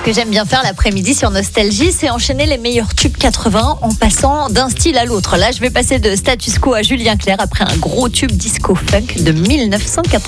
que j'aime bien faire l'après-midi sur Nostalgie, c'est enchaîner les meilleurs tubes 80 en passant d'un style à l'autre. Là, je vais passer de Status Quo à Julien Clerc après un gros tube disco funk de 1980.